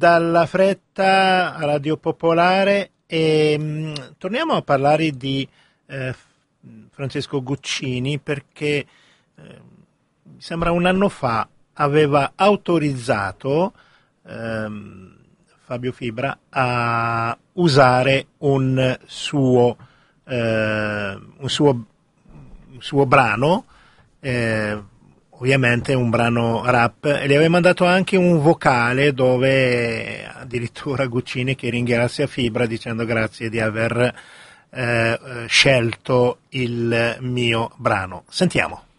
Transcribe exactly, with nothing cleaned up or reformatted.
Dalla Fretta a Radio Popolare e mh, torniamo a parlare di eh, Francesco Guccini perché eh, mi sembra un anno fa aveva autorizzato ehm, Fabio Fibra a usare un suo, eh, un suo, un suo brano, eh, ovviamente un brano rap, e gli aveva mandato anche un vocale dove addirittura Guccini che ringrazia Fibra dicendo grazie di aver eh, scelto il mio brano. Sentiamo.